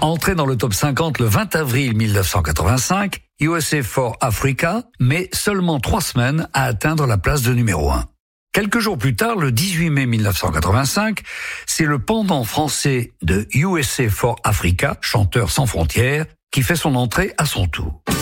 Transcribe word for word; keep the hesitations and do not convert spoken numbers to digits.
Entré dans le top cinquante le vingt avril mille neuf cent quatre-vingt-cinq, U S A for Africa met seulement trois semaines à atteindre la place de numéro un. Quelques jours plus tard, le dix-huit mai mille neuf cent quatre-vingt-cinq, c'est le pendant français de U S A for Africa, Chanteurs sans frontières, qui fait son entrée à son tour.